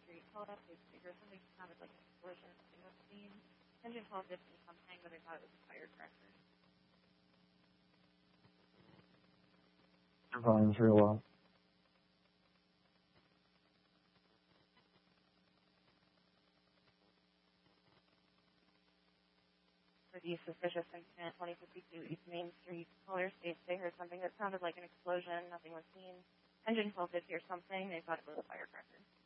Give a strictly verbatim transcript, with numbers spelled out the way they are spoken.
Street. Called up, they figured something sounded like an explosion, something was seen. Engine called this and something, but they thought it was a firecracker. Your volume's real low. For the suspicious incident, twenty fifty-two East Main Street. Caller states they heard something that sounded like an explosion, nothing was seen. Engine called did hear something, they thought it was a firecracker.